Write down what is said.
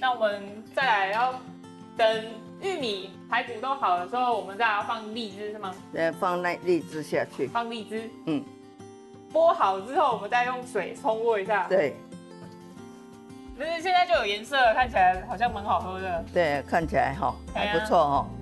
那我们再来要等玉米、排骨都好的时候，我们再来要放荔枝是吗？ 放那荔枝下去。 放荔枝。 嗯。 剥好之后，我们再用水冲过一下。 对。 就是现在就有颜色了，看起来好像蛮好喝的。 对，看起来哈还不错哈。